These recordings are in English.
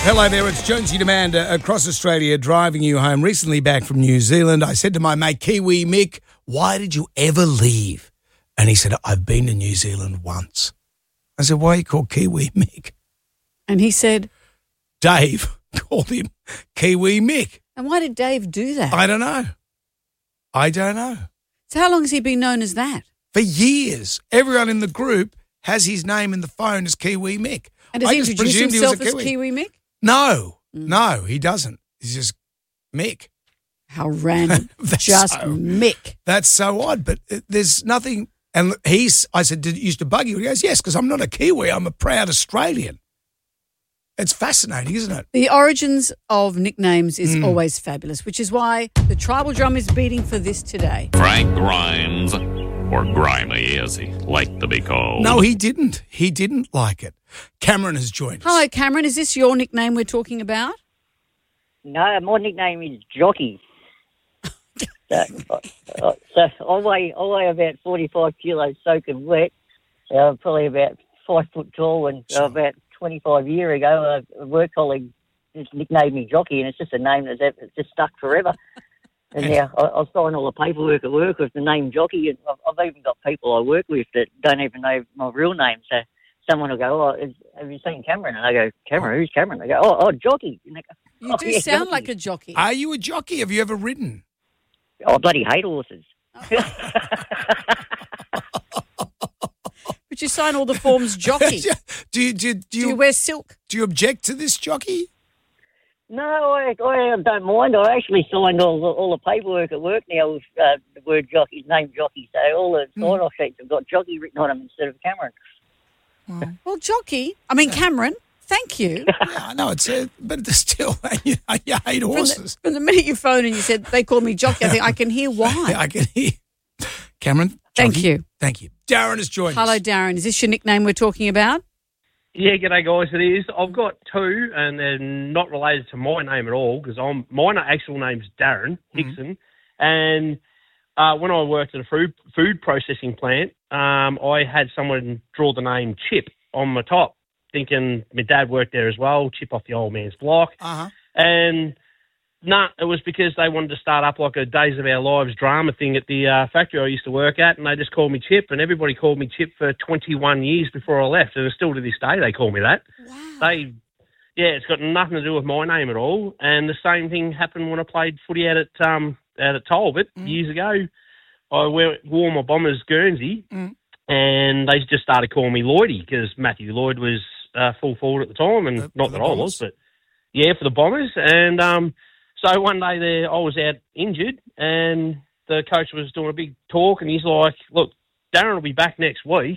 Hello there, it's Jonesy Demand across Australia driving you home. Recently back from New Zealand, I said to my mate Kiwi Mick, why did you ever leave? And he said, I've been to New Zealand once. I said, why are you called Kiwi Mick? And he said? Dave called him Kiwi Mick. And why did Dave do that? I don't know. So how long has he been known as that? For years. Everyone in the group has his name in the phone as Kiwi Mick. And does he introduce himself as Kiwi Mick? No, he doesn't. He's just Mick. How random. Just Mick. That's so odd, but there's nothing. And I said, did it used to bug you? He goes, yes, because I'm not a Kiwi. I'm a proud Australian. It's fascinating, isn't it? The origins of nicknames is always fabulous, which is why the tribal drum is beating for this today. Frank Grimes, or Grimy as he liked to be called. No, he didn't. He didn't like it. Cameron has joined us. Hello, Cameron. Is this your nickname we're talking about? No, my nickname is Jockey. So I weigh about 45 kilos soaking wet. I'm probably about 5 foot tall, and about 25 years ago, a work colleague just nicknamed me Jockey, and it's just a name that's just stuck forever. And now I sign all the paperwork at work with the name Jockey, and I've even got people I work with that don't even know my real name. So someone will go, have you seen Cameron? And I go, Cameron? Who's Cameron? They go, Jockey. And they go, you do sound like a jockey. Are you a jockey? Have you ever ridden? I bloody hate horses. But you sign all the forms jockey. Do you wear silk? Do you object to this, jockey? No, I don't mind. I actually signed all the paperwork at work now with the word jockey, name Jockey. So all the sign-off sheets have got Jockey written on them instead of Cameron. Well, Jockey, Cameron, thank you. Yeah, I know, but it's still, you hate horses. From the minute you phoned and you said they called me Jockey, I think I can hear why. Yeah, I can hear. Cameron, Jockey, Thank you. Darren has joined us. Hello, Darren. Is this your nickname we're talking about? Yeah, g'day guys, it is. I've got two, and they're not related to my name at all, because mine actual name's Darren Hickson, and when I worked at a food processing plant, I had someone draw the name Chip on my top, thinking my dad worked there as well, Chip off the old man's block, and it was because they wanted to start up like a Days of Our Lives drama thing at the factory I used to work at, and they just called me Chip, and everybody called me Chip for 21 years before I left, and still to this day they call me that. Wow. It's got nothing to do with my name at all, and the same thing happened when I played footy out at Talbot years ago. I wore my Bombers Guernsey, and they just started calling me Lloydie, because Matthew Lloyd was full forward at the time, and not that I was, but yeah, for the Bombers, and so one day there, I was out injured, and the coach was doing a big talk, and he's like, look, Darren will be back next week,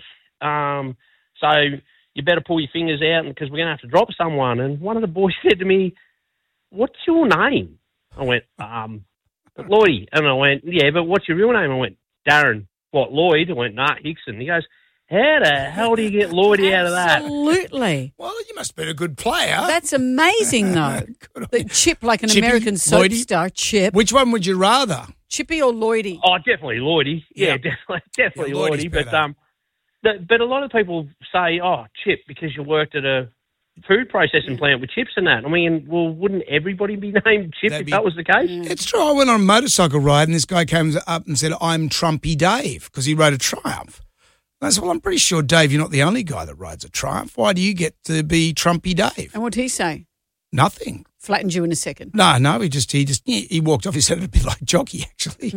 so you better pull your fingers out because we're going to have to drop someone. And one of the boys said to me, what's your name? I went, Lloydie. And I went, yeah, but what's your real name? I went, Darren. What, Lloyd? I went, nah, Hickson. He goes, how the hell do you get Lloydie out of that? Absolutely. Well, you must have been a good player. That's amazing, though. That Chip, like an Chippy, American soap Lloydie? Star, Chip. Which one would you rather? Chippy or Lloydie? Oh, definitely Lloydie. Yeah, definitely Lloydie. But a lot of people say, Chip, because you worked at a food processing plant with chips and that. I mean, well, wouldn't everybody be named Chip if that was the case? Yeah. It's true. I went on a motorcycle ride and this guy came up and said, I'm Trumpy Dave, because he rode a Triumph. I said, well, I'm pretty sure, Dave, you're not the only guy that rides a Triumph. Why do you get to be Trumpy Dave? And what did he say? Nothing. Flattened you in a second. No, he walked off. He said it'd be like Jockey, actually.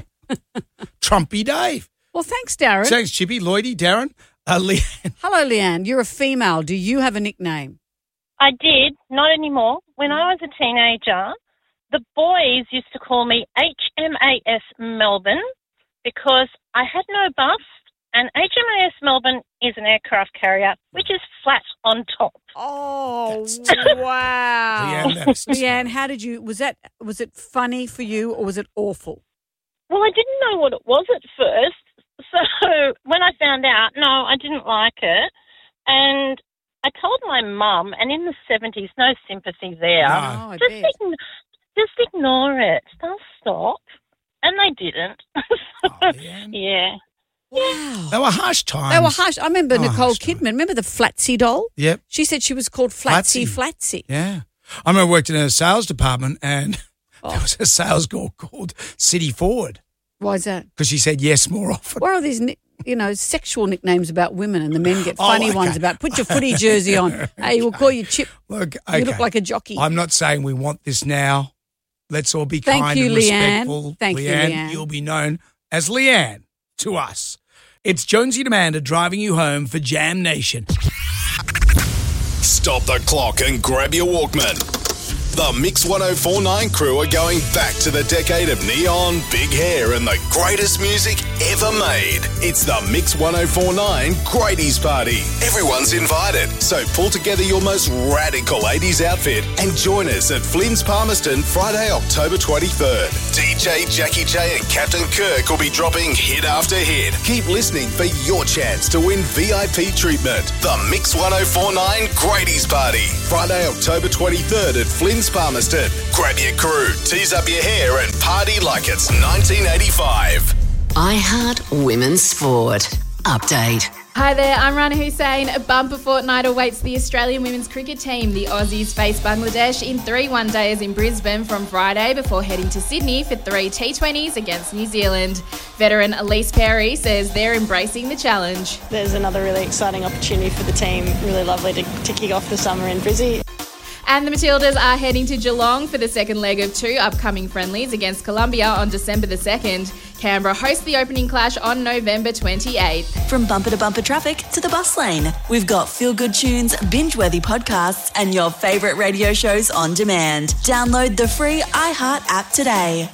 Trumpy Dave. Well, thanks, Darren. Thanks, Chippy, Lloydie, Darren. Leanne. Hello, Leanne. You're a female. Do you have a nickname? I did. Not anymore. When I was a teenager, the boys used to call me HMAS Melbourne because I had no bust. And HMAS Melbourne is an aircraft carrier, which is flat on top. Oh, wow. Leanne, how did you, was it funny for you or was it awful? Well, I didn't know what it was at first. So when I found out, no, I didn't like it. And I told my mum, and in the 70s, no sympathy there. No, just ignore it. They'll stop. And they didn't. Oh, yeah. Wow. They were harsh times. They were harsh. I remember They were Nicole harsh Kidman. times. Remember the Flatsy doll? Yep. She said she was called Flatsy. Yeah. I remember I worked in a sales department and there was a sales girl called City Forward Why is that? because she said yes more often. Where are these, sexual nicknames about women and the men get funny ones about put your footy jersey on. Hey, we'll call you Chip. Look, You look like a jockey. I'm not saying we want this now. Let's all be Thank kind you, and Leanne. respectful. Thank you, Leanne. You'll be known as Leanne to us. It's Jonesy and Amanda driving you home for Jam Nation. Stop the clock and grab your Walkman. The Mix 1049 crew are going back to the decade of neon, big hair, and the greatest music ever made. It's the Mix 1049 Greaties Party. Everyone's invited, so pull together your most radical 80s outfit and join us at Flynn's Palmerston Friday, October 23rd. DJ Jackie J and Captain Kirk will be dropping hit after hit. Keep listening for your chance to win VIP treatment. The Mix 1049 Greaties Party. Friday, October 23rd at Flynn's Palmerston. Grab your crew, tease up your hair and party like it's 1985. iHeart Women's Sport. Update. Hi there, I'm Rana Hussain. A bumper fortnight awaits the Australian women's cricket team. The Aussies face Bangladesh in 3 one-days in Brisbane from Friday before heading to Sydney for 3 T20s against New Zealand. Veteran Elise Perry says they're embracing the challenge. There's another really exciting opportunity for the team. Really lovely to kick off the summer in Brizzy. And the Matildas are heading to Geelong for the second leg of 2 upcoming friendlies against Colombia on December the 2nd. Canberra hosts the opening clash on November 28th. From bumper to bumper traffic to the bus lane, we've got feel-good tunes, binge-worthy podcasts, and your favourite radio shows on demand. Download the free iHeart app today.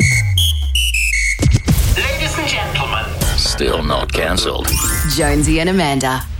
Ladies and gentlemen. Still not cancelled. Jonesy and Amanda.